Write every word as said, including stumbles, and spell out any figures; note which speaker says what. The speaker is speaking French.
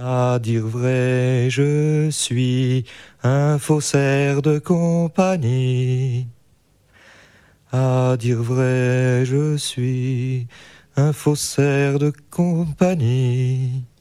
Speaker 1: À dire vrai, je suis un faussaire de compagnie. À dire vrai, je suis un faussaire de compagnie.